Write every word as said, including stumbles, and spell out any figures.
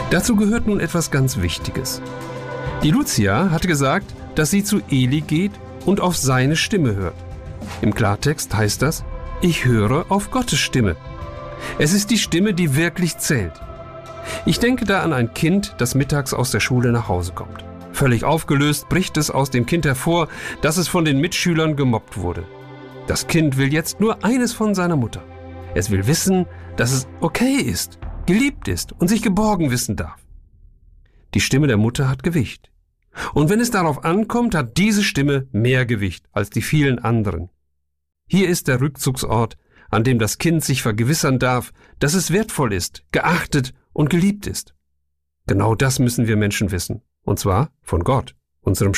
Dazu gehört nun etwas ganz Wichtiges. Die Lucia hatte gesagt, dass sie zu Eli geht und auf seine Stimme hört. Im Klartext heißt das, ich höre auf Gottes Stimme. Es ist die Stimme, die wirklich zählt. Ich denke da an ein Kind, das mittags aus der Schule nach Hause kommt. Völlig aufgelöst bricht es aus dem Kind hervor, dass es von den Mitschülern gemobbt wurde. Das Kind will jetzt nur eines von seiner Mutter. Es will wissen, dass es okay ist, geliebt ist und sich geborgen wissen darf. Die Stimme der Mutter hat Gewicht. Und wenn es darauf ankommt, hat diese Stimme mehr Gewicht als die vielen anderen. Hier ist der Rückzugsort, an dem das Kind sich vergewissern darf, dass es wertvoll ist, geachtet und geliebt ist. Genau das müssen wir Menschen wissen, und zwar von Gott, unserem